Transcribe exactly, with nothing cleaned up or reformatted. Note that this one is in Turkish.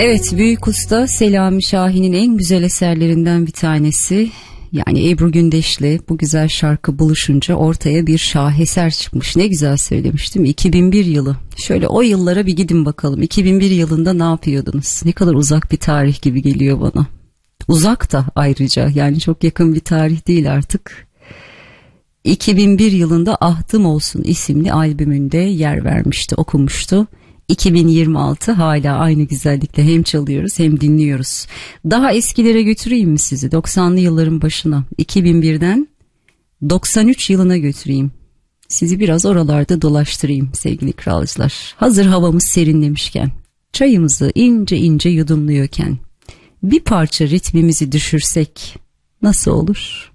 Evet, büyük usta Selami Şahin'in en güzel eserlerinden bir tanesi. Yani Ebru Gündeş'le bu güzel şarkı buluşunca ortaya bir şaheser çıkmış. Ne güzel söylemiştim. iki bin bir yılı. Şöyle o yıllara bir gidin bakalım. iki bin bir yılında ne yapıyordunuz? Ne kadar uzak bir tarih gibi geliyor bana. Uzak da ayrıca, yani çok yakın bir tarih değil artık. iki bin bir yılında Ahtım Olsun isimli albümünde yer vermişti, okumuştu. iki bin yirmi altı hala aynı güzellikle hem çalıyoruz hem dinliyoruz. Daha eskilere götüreyim mi sizi? doksanlı yılların başına, iki bin birden doksan üç yılına götüreyim. Sizi biraz oralarda dolaştırayım sevgili kralcılar. Hazır havamız serinlemişken, çayımızı ince ince yudumluyorken bir parça ritmimizi düşürsek nasıl olur?